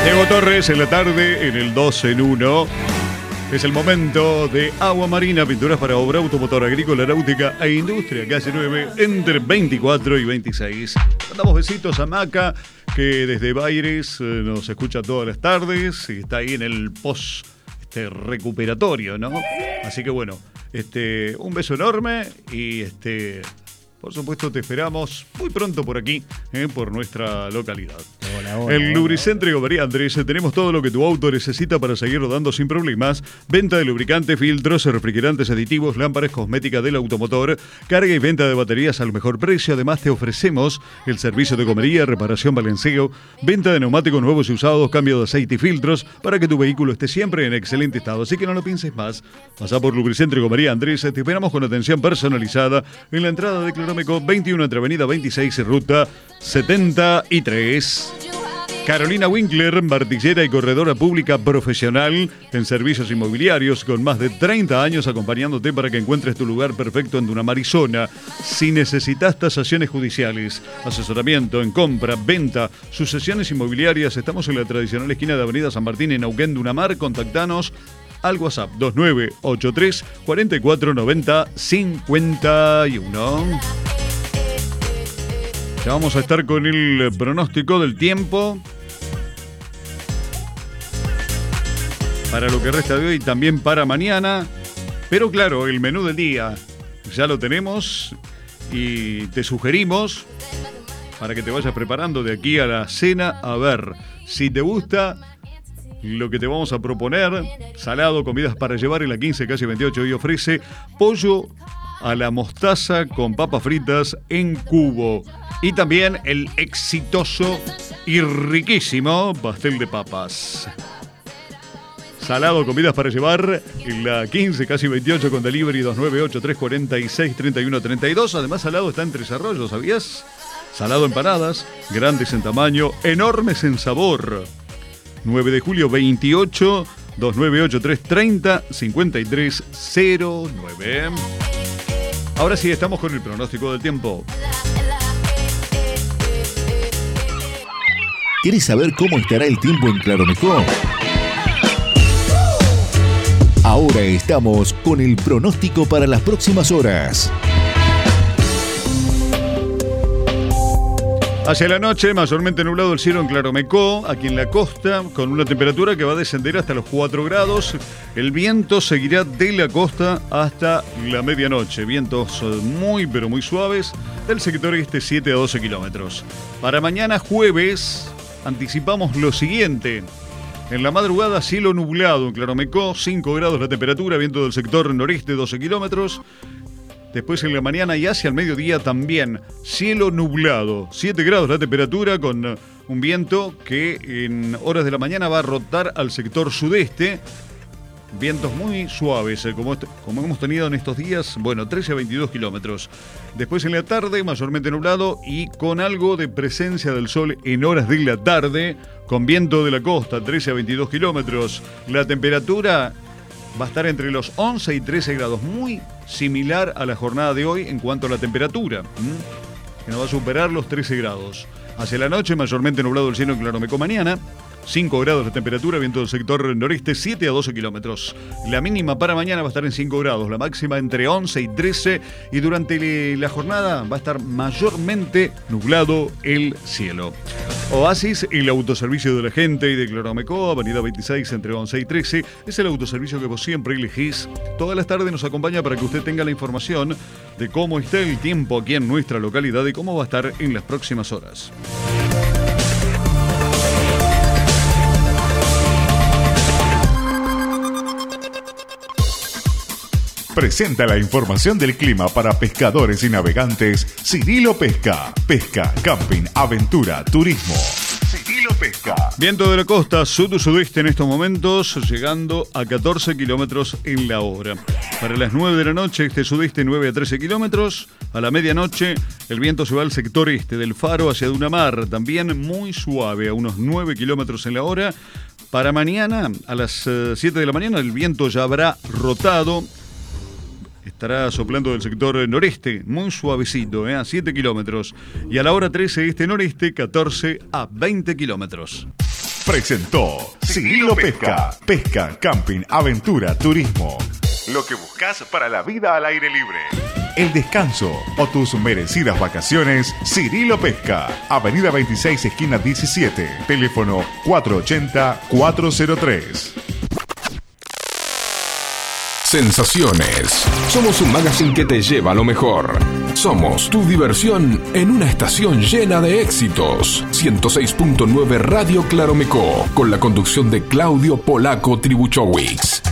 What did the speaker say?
Diego Torres en la tarde en el 2 en 1. Es el momento de Agua Marina, pinturas para obra, automotor, agrícola, náutica e industria. Calle 9, entre 24 y 26. Mandamos besitos a Maca, que desde Baires nos escucha todas las tardes y está ahí en el post recuperatorio, ¿no? Así que bueno, un beso enorme y por supuesto te esperamos muy pronto por aquí, por nuestra localidad. Hola, en Lubricentro María Andrés tenemos todo lo que tu auto necesita para seguir rodando sin problemas. Venta de lubricante, filtros, refrigerantes, aditivos, lámparas, cosmética del automotor, carga y venta de baterías al mejor precio. Además te ofrecemos el servicio de gomería, reparación, balanceo, venta de neumáticos nuevos y usados, cambio de aceite y filtros para que tu vehículo esté siempre en excelente estado. Así que no lo pienses más. Pasá por Lubricentro María Andrés. Te esperamos con atención personalizada en la entrada de Clorómeco 21 entre Avenida 26 y Ruta 73. Carolina Winkler, martillera y corredora pública profesional en servicios inmobiliarios con más de 30 años acompañándote para que encuentres tu lugar perfecto en Dunamar y zona. Si necesitas tasaciones judiciales, asesoramiento en compra, venta, sucesiones inmobiliarias, estamos en la tradicional esquina de Avenida San Martín en Neuquén, Dunamar. Contactanos al WhatsApp 2983 4490 51. Ya vamos a estar con el pronóstico del tiempo para lo que resta de hoy y también para mañana. Pero claro, el menú del día ya lo tenemos y te sugerimos para que te vayas preparando de aquí a la cena. A ver si te gusta lo que te vamos a proponer. Salado, comidas para llevar en la 15 calle 28 y ofrece pollo a la mostaza con papas fritas en cubo. Y también el exitoso y riquísimo pastel de papas. Salado, comidas para llevar en la 15, casi 28 con delivery 2983463132. Además, Salado está en Tres Arroyos, ¿sabías? Salado empanadas, grandes en tamaño, enormes en sabor. 9 de julio 28, 2983305309. Ahora sí, estamos con el pronóstico del tiempo. ¿Quieres saber cómo estará el tiempo en Claromecó? Ahora estamos con el pronóstico para las próximas horas. Hacia la noche, mayormente nublado el cielo en Claromecó, aquí en la costa, con una temperatura que va a descender hasta los 4 grados. El viento seguirá de la costa hasta la medianoche. Vientos muy, pero muy suaves del sector este, 7 a 12 kilómetros. Para mañana jueves, anticipamos lo siguiente. En la madrugada, cielo nublado en Claromecó, 5 grados la temperatura, viento del sector noreste, 12 kilómetros. Después en la mañana y hacia el mediodía también, cielo nublado, 7 grados la temperatura con un viento que en horas de la mañana va a rotar al sector sudeste. Vientos muy suaves, como hemos tenido en estos días, 13 a 22 kilómetros. Después en la tarde, mayormente nublado y con algo de presencia del sol en horas de la tarde, con viento de la costa, 13 a 22 kilómetros. La temperatura va a estar entre los 11 y 13 grados, muy similar a la jornada de hoy en cuanto a la temperatura, que no va a superar los 13 grados. Hacia la noche, mayormente nublado el cielo en Claromecó mañana, 5 grados la temperatura, viento del sector noreste, 7 a 12 kilómetros. La mínima para mañana va a estar en 5 grados, la máxima entre 11 y 13, y durante la jornada va a estar mayormente nublado el cielo. Oasis, el autoservicio de la gente y de Claromecó, avenida 26 entre 11 y 13, es el autoservicio que vos siempre elegís. Todas las tardes nos acompaña para que usted tenga la información de cómo está el tiempo aquí en nuestra localidad y cómo va a estar en las próximas horas. Presenta la información del clima para pescadores y navegantes Cirilo Pesca. Pesca, camping, aventura, turismo. Cirilo Pesca. Viento de la costa sud-sudeste en estos momentos, llegando a 14 kilómetros en la hora. Para las 9 de la noche, este sudeste 9 a 13 kilómetros. A la medianoche, el viento se va al sector este del Faro hacia Dunamar, también muy suave, a unos 9 kilómetros en la hora. Para mañana, a las 7 de la mañana, el viento ya habrá rotado. Estará soplando del sector noreste, muy suavecito, a 7 kilómetros. Y a la hora 13, este noreste, 14 a 20 kilómetros. presentó Cirilo Pesca. Pesca, camping, aventura, turismo. Lo que buscas para la vida al aire libre. El descanso o tus merecidas vacaciones, Cirilo Pesca. Avenida 26, esquina 17. Teléfono 480-403. Sensaciones. Somos un magazine que te lleva a lo mejor. Somos tu diversión en una estación llena de éxitos. 106.9 Radio Claromecó, con la conducción de Claudio Polaco Tribuchowicz.